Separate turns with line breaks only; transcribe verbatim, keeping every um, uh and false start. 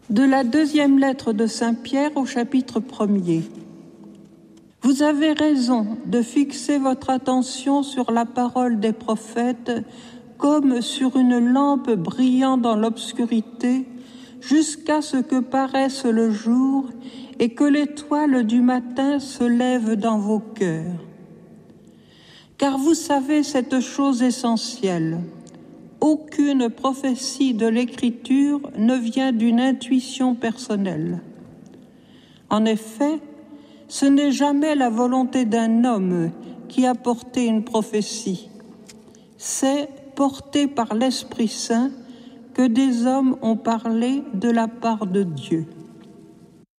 De la deuxième lettre de Saint Pierre au chapitre premier. Vous avez raison de fixer votre attention sur la parole des prophètes comme sur une lampe brillant dans l'obscurité jusqu'à ce que paraisse le jour et que l'étoile du matin se lève dans vos cœurs. Car vous savez cette chose essentielle. Aucune prophétie de l'Écriture ne vient d'une intuition personnelle. En effet, ce n'est jamais la volonté d'un homme qui a porté une prophétie. C'est porté par l'Esprit Saint que des hommes ont parlé de la part de Dieu.